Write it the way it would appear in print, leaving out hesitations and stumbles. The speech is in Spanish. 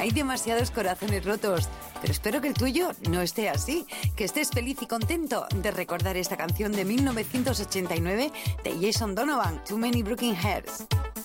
Hay demasiados corazones rotos, pero espero que el tuyo no esté así, que estés feliz y contento de recordar esta canción de 1989 de Jason Donovan, Too Many Broken Hearts.